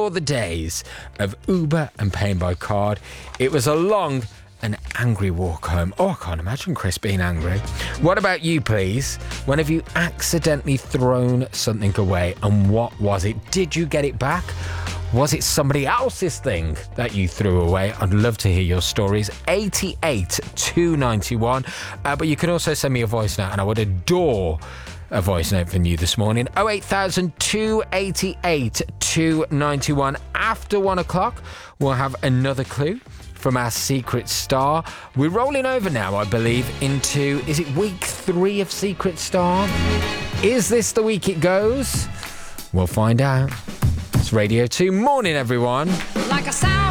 saw the days of Uber and paying by card. It was a long and angry walk home. Oh, I can't imagine Chris being angry. What about you, please? When have you accidentally thrown something away, and what was it? Did you get it back? Was it somebody else's thing that you threw away? I'd love to hear your stories. 88 291. But you can also send me a voice note, and I would adore a voice note from you this morning. 08000 288 291. After 1 o'clock, we'll have another clue from our secret star. We're rolling over now, I believe, into, is it week 3 of Secret Star? Is this the week it goes? We'll find out. It's Radio 2. Morning, everyone. Like a sound